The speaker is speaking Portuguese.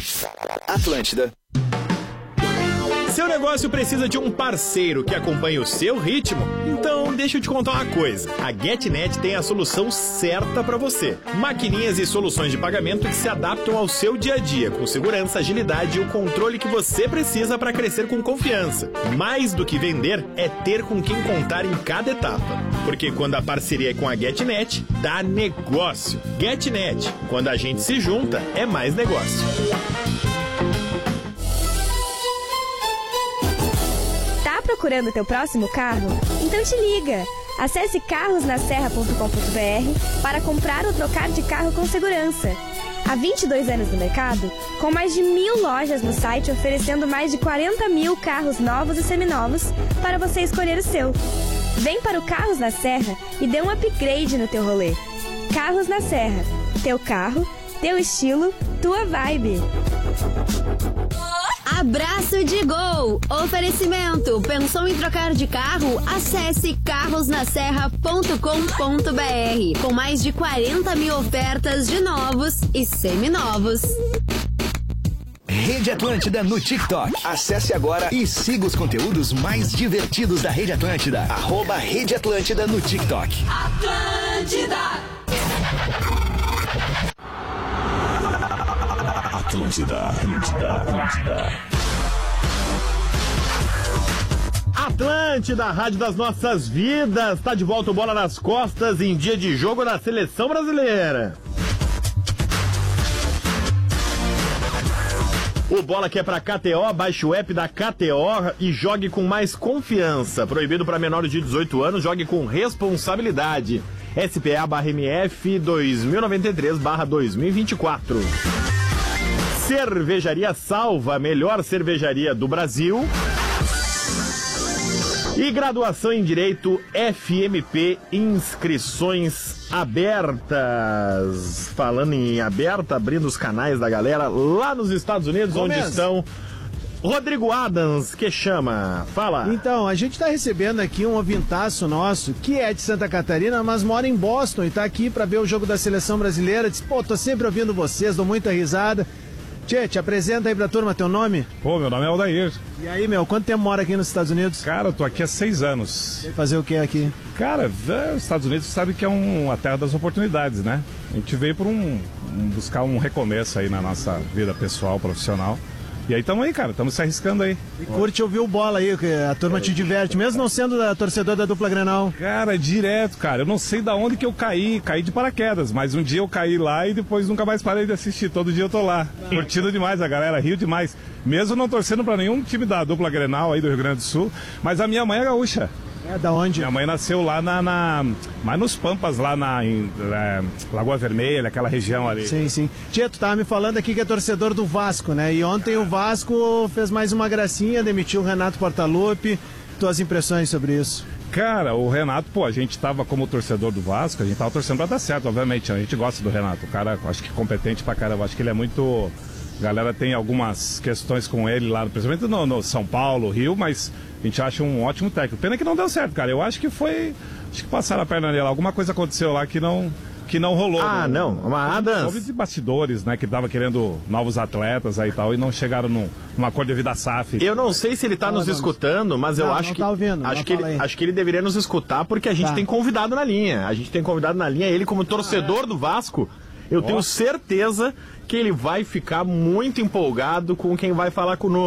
Atlântida. Seu negócio precisa de um parceiro que acompanhe o seu ritmo? Então, deixa eu te contar uma coisa. A GetNet tem a solução certa para você. Maquininhas e soluções de pagamento que se adaptam ao seu dia a dia, com segurança, agilidade e o controle que você precisa para crescer com confiança. Mais do que vender, é ter com quem contar em cada etapa. Porque quando a parceria é com a GetNet, dá negócio. GetNet. Quando a gente se junta, é mais negócio. Procurando teu próximo carro? Então te liga! Acesse carrosnaserra.com.br para comprar ou trocar de carro com segurança. Há 22 anos no mercado, com mais de 1.000 lojas no site oferecendo mais de 40 mil carros novos e seminovos para você escolher o seu. Vem para o Carros na Serra e dê um upgrade no teu rolê. Carros na Serra. Teu carro, teu estilo, tua vibe. Abraço de gol! Oferecimento. Pensou em trocar de carro? Acesse carrosnaserra.com.br com mais de 40 mil ofertas de novos e seminovos. Rede Atlântida no TikTok. Acesse agora e siga os conteúdos mais divertidos da Rede Atlântida. @Rede Atlântida no TikTok. Atlântida. Atlântida, a rádio das nossas vidas. Tá de volta o Bola nas Costas em dia de jogo da Seleção Brasileira. O Bola que é pra KTO, baixe o app da KTO e jogue com mais confiança. Proibido para menores de 18 anos, jogue com responsabilidade. SPA/MF 2093/2024. Cervejaria Salva, a melhor cervejaria do Brasil. E graduação em Direito FMP, inscrições abertas. Falando em aberta, abrindo os canais da galera lá nos Estados Unidos, onde estão Rodrigo Adams, que chama. Fala. Então, a gente tá recebendo aqui um ouvintaço nosso, que é de Santa Catarina, mas mora em Boston e tá aqui pra ver o jogo da Seleção Brasileira. Diz, pô, tô sempre ouvindo vocês, dou muita risada. Tchê, te apresenta aí pra turma, teu nome? Pô, meu nome é Aldair. E aí, meu, quanto tempo mora aqui nos Estados Unidos? Cara, eu tô aqui há 6 anos. Vai fazer o que aqui? Cara, os Estados Unidos sabe que é a terra das oportunidades, né? A gente veio por buscar um recomeço aí na nossa vida pessoal, profissional. E aí tamo aí, cara, tamo se arriscando aí. E curte ouvir o Bola aí, que a turma te diverte, mesmo não sendo torcedor da dupla Grenal. Cara, direto, cara, eu não sei da onde que eu caí de paraquedas, mas um dia eu caí lá e depois nunca mais parei de assistir, todo dia eu tô lá, curtindo demais, a galera riu demais, mesmo não torcendo pra nenhum time da dupla Grenal aí do Rio Grande do Sul, mas a minha mãe é gaúcha. É, da onde? Minha mãe nasceu lá mais nos Pampas, lá em Lagoa Vermelha, aquela região ali. Sim, sim. Tia, tu tava me falando aqui que é torcedor do Vasco, né? E ontem o Vasco fez mais uma gracinha, demitiu o Renato Portaluppi. Tuas impressões sobre isso? Cara, o Renato, pô, a gente tava como torcedor do Vasco, a gente tava torcendo pra dar certo, obviamente. A gente gosta do Renato, o cara, acho que competente pra caramba, acho que ele é muito... A galera tem algumas questões com ele lá, principalmente no São Paulo, Rio, mas a gente acha um ótimo técnico. Pena que não deu certo, cara. Eu acho que passaram a perna nele. Alguma coisa aconteceu lá que não rolou. Ah, não. Uma Adams. Houve de bastidores, né? Que tava querendo novos atletas aí e tal, e não chegaram num acordo de vida SAF. Eu não sei se ele tá nos escutando, mas eu acho que. Tá ouvindo, acho que ele deveria nos escutar, porque a gente tem convidado na linha. A gente tem convidado na linha, ele como torcedor do Vasco. Eu tenho certeza que ele vai ficar muito empolgado com quem vai falar conosco.